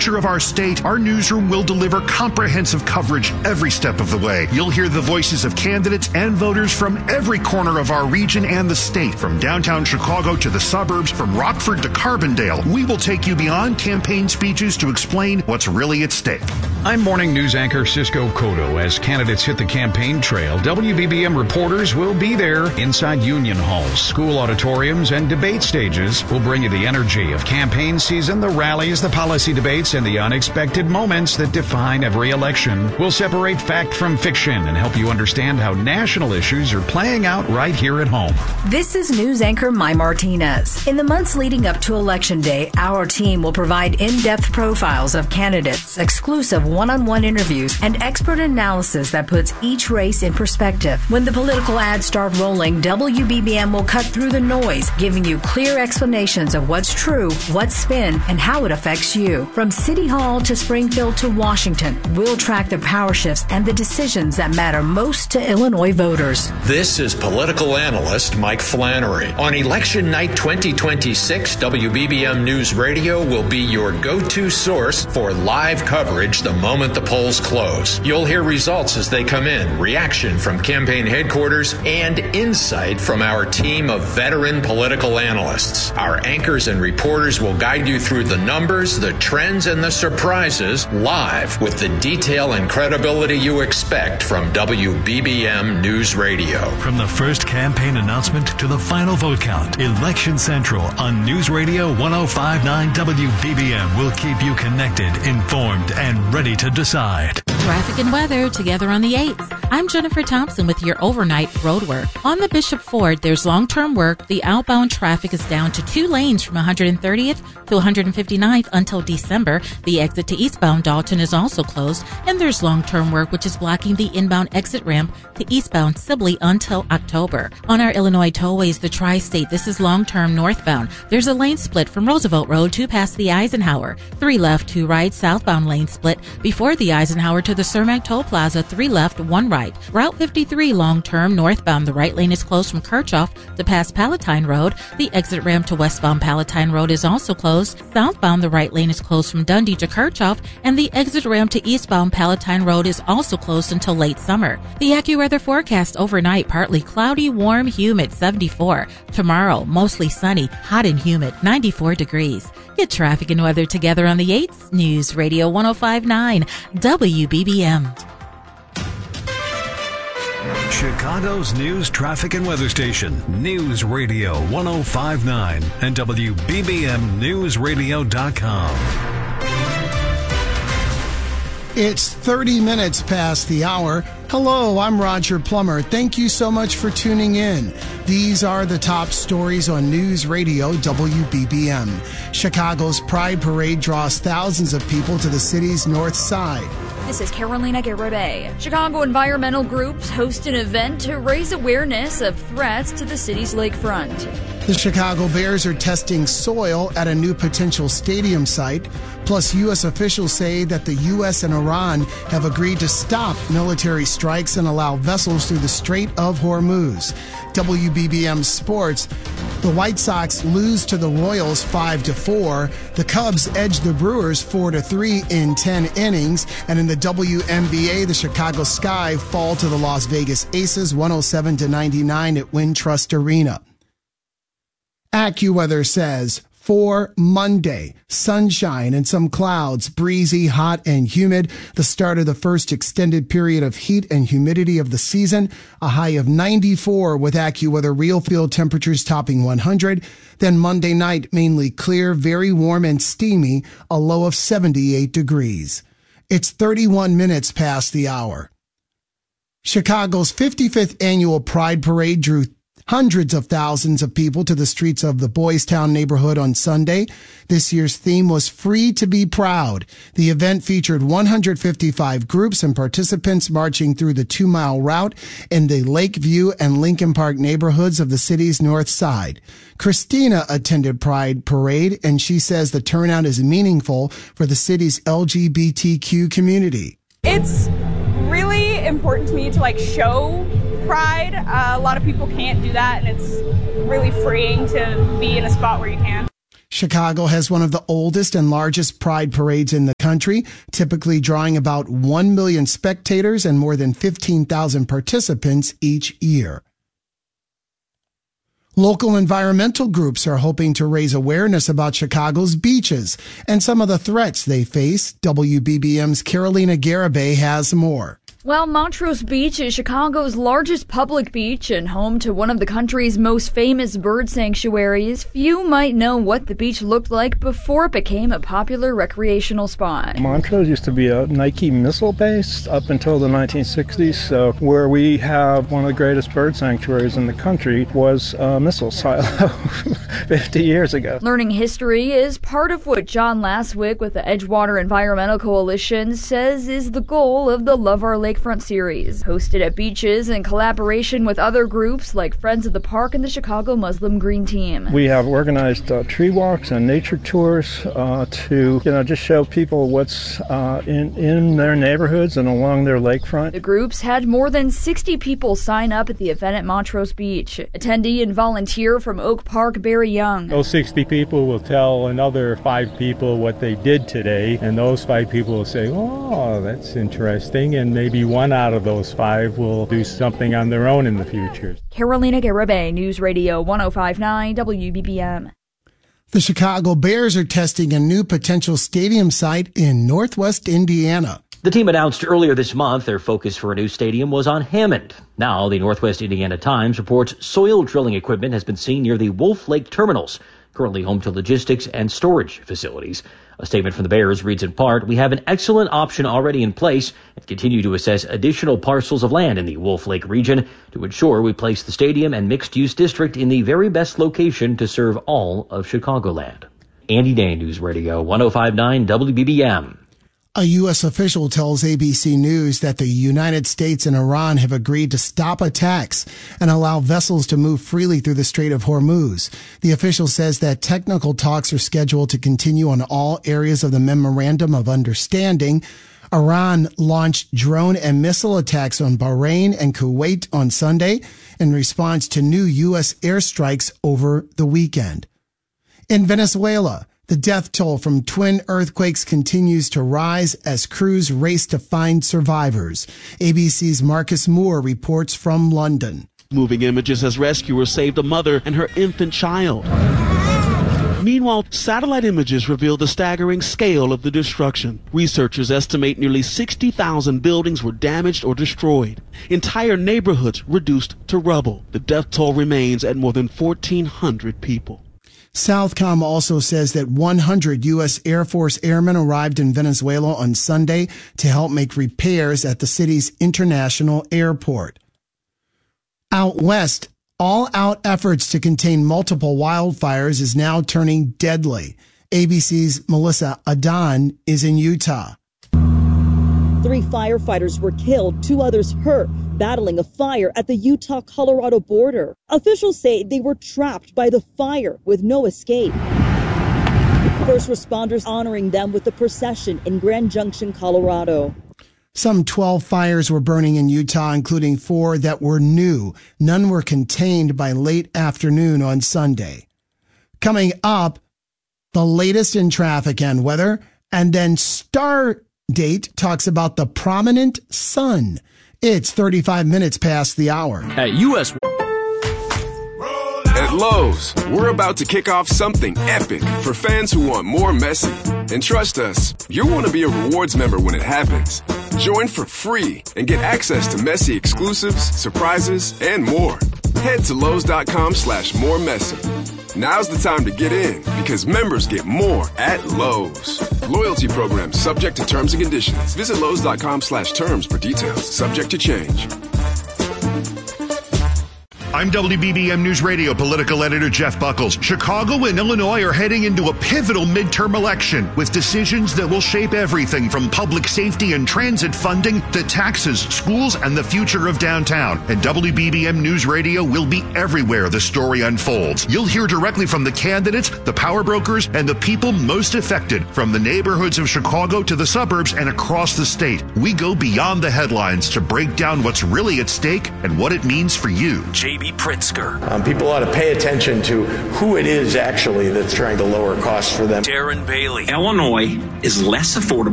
future of our state, our newsroom will deliver comprehensive coverage every step of the way. You'll hear the voices of candidates and voters from every corner of our region and the state, from downtown Chicago to the suburbs, from Rockford to Carbondale. We will take you beyond campaign speeches to explain what's really at stake. I'm morning news anchor Cisco Cotto. As candidates hit the campaign trail, WBBM reporters will be there inside union halls, school auditoriums, and debate stages. We'll bring you the energy of campaign season, the rallies, the policy debates, and the unexpected moments that define every election. We'll separate fact from fiction and help you understand how national issues are playing out right here at home. This is news anchor Mai Martinez. In the months leading up to Election Day, our team will provide in-depth profiles of candidates, exclusive one-on-one interviews, and expert analysis that puts each race in perspective. When the political ads start rolling, WBBM will cut through the noise, giving you clear explanations of what's true, what's spin, and how it affects you. From City Hall to Springfield to Washington, we'll track the power shifts and the decisions that matter most to Illinois voters. This is political analyst Mike Flannery. On Election Night 2026, WBBM News Radio will be your go-to source for live coverage the moment the polls close. You'll hear results as they come in, reaction from campaign headquarters, and insight from our team of veteran political analysts. Our anchors and reporters will guide you through the numbers, the trends, and the surprises live with the detail and credibility you expect from WBBM News Radio. From the first campaign announcement to the final vote count, Election Central on News Radio 105.9 WBBM will keep you connected, informed, and ready to decide. Traffic and weather together on the 8th. I'm Jennifer Thompson with your overnight road work. On the Bishop Ford, there's long-term work. The outbound traffic is down to 2 lanes from 130th to 159th until December. The exit to eastbound Dalton is also closed, and there's long-term work which is blocking the inbound exit ramp to eastbound Sibley until October. On our Illinois tollways, the Tri-State, this is long-term northbound. There's a lane split from Roosevelt Road to past the Eisenhower. 3 left, 2 right, southbound lane split before the Eisenhower to the Cermak Toll Plaza. 3 left, 1 right. Route 53 long-term northbound. The right lane is closed from Kirchhoff to past Palatine Road. The exit ramp to westbound Palatine Road is also closed. Southbound, the right lane is closed from Dundee to Kirchhoff, and the exit ramp to eastbound Palatine Road is also closed until late summer. The AccuWeather forecast overnight, partly cloudy, warm, humid, 74. Tomorrow, mostly sunny, hot and humid, 94 degrees. Get traffic and weather together on the 8th. News Radio 105.9 WBBM. Chicago's news, traffic, and weather station, News Radio 105.9 and WBBMNewsRadio.com. It's 30 minutes past the hour. Hello, I'm Roger Plummer. Thank you so much for tuning in. These are the top stories on News Radio WBBM. Chicago's Pride Parade draws thousands of people to the city's north side. This is Carolina Garibay. Chicago environmental groups host an event to raise awareness of threats to the city's lakefront. The Chicago Bears are testing soil at a new potential stadium site. Plus, U.S. officials say that the U.S. and Iran have agreed to stop military strikes and allow vessels through the Strait of Hormuz. WBBM Sports. The White Sox lose to the Royals 5-4. The Cubs edge the Brewers 4-3 in 10 innings. And in the WNBA, the Chicago Sky fall to the Las Vegas Aces 107-99 at Wintrust Arena. AccuWeather says for Monday, sunshine and some clouds, breezy, hot, and humid. The start of the first extended period of heat and humidity of the season. A high of 94 with AccuWeather real field temperatures topping 100. Then Monday night, mainly clear, very warm and steamy, a low of 78 degrees. It's 31 minutes past the hour. Chicago's 55th annual Pride Parade drew hundreds of thousands of people to the streets of the Boys Town neighborhood on Sunday. This year's theme was Free to be Proud. The event featured 155 groups and participants marching through the 2-mile route in the Lakeview and Lincoln Park neighborhoods of the city's north side. Christina attended Pride Parade, and she says the turnout is meaningful for the city's LGBTQ community. It's really important to me to show pride. A lot of people can't do that, and it's really freeing to be in a spot where you can. Chicago has one of the oldest and largest pride parades in the country, typically drawing about 1 million spectators and more than 15,000 participants each year. Local environmental groups are hoping to raise awareness about Chicago's beaches and some of the threats they face. WBBM's Carolina Garibay has more. Well, Montrose Beach is Chicago's largest public beach and home to one of the country's most famous bird sanctuaries. Few might know what the beach looked like before it became a popular recreational spot. Montrose used to be a Nike missile base up until the 1960s, so where we have one of the greatest bird sanctuaries in the country was a missile silo 50 years ago. Learning history is part of what John Laswick with the Edgewater Environmental Coalition says is the goal of the Love Our Lakefront series, hosted at beaches in collaboration with other groups like Friends of the Park and the Chicago Muslim Green Team. We have organized tree walks and nature tours to just show people what's in their neighborhoods and along their lakefront. The groups had more than 60 people sign up at the event at Montrose Beach. Attendee and volunteer from Oak Park, Barry Young. Those 60 people will tell another 5 people what they did today, and those 5 people will say, oh, that's interesting, and maybe one out of those 5 will do something on their own in the future. Carolina Garibay, News Radio 105.9 WBBM. The Chicago Bears are testing a new potential stadium site in Northwest Indiana. The team announced earlier this month their focus for a new stadium was on Hammond. Now, the Northwest Indiana Times reports soil drilling equipment has been seen near the Wolf Lake terminals, currently home to logistics and storage facilities. A statement from the Bears reads in part, "We have an excellent option already in place and continue to assess additional parcels of land in the Wolf Lake region to ensure we place the stadium and mixed-use district in the very best location to serve all of Chicagoland." Andy Day, News Radio 105.9 WBBM. A U.S. official tells ABC News that the United States and Iran have agreed to stop attacks and allow vessels to move freely through the Strait of Hormuz. The official says that technical talks are scheduled to continue on all areas of the Memorandum of Understanding. Iran launched drone and missile attacks on Bahrain and Kuwait on Sunday in response to new U.S. airstrikes over the weekend. In Venezuela, the death toll from twin earthquakes continues to rise as crews race to find survivors. ABC's Marcus Moore reports from London. Moving images as rescuers saved a mother and her infant child. Meanwhile, satellite images reveal the staggering scale of the destruction. Researchers estimate nearly 60,000 buildings were damaged or destroyed. Entire neighborhoods reduced to rubble. The death toll remains at more than 1,400 people. Southcom also says that 100 U.S. Air Force airmen arrived in Venezuela on Sunday to help make repairs at the city's international airport. Out west, all-out efforts to contain multiple wildfires is now turning deadly. ABC's Melissa Adan is in Utah. 3 firefighters were killed, 2 others hurt, battling a fire at the Utah-Colorado border. Officials say they were trapped by the fire with no escape. First responders honoring them with a procession in Grand Junction, Colorado. Some 12 fires were burning in Utah, including 4 that were new. None were contained by late afternoon on Sunday. Coming up, the latest in traffic and weather, and then Stardate talks about the prominent sun. It's 35 minutes past the hour. At U.S. At Lowe's, we're about to kick off something epic for fans who want more Messi. And trust us, you'll want to be a rewards member when it happens. Join for free and get access to Messi exclusives, surprises, and more. Head to Lowe's.com/moremessy. Now's the time to get in because members get more at Lowe's. Loyalty program subject to terms and conditions. Visit Lowe's.com/terms for details. Subject to change. I'm WBBM News Radio political editor Jeff Buckles. Chicago and Illinois are heading into a pivotal midterm election with decisions that will shape everything from public safety and transit funding to taxes, schools, and the future of downtown. And WBBM News Radio will be everywhere the story unfolds. You'll hear directly from the candidates, the power brokers, and the people most affected from the neighborhoods of Chicago to the suburbs and across the state. We go beyond the headlines to break down what's really at stake and what it means for you. JB Jamie Pritzker. People ought to pay attention to who it is actually that's trying to lower costs for them. Darren Bailey. Illinois is less affordable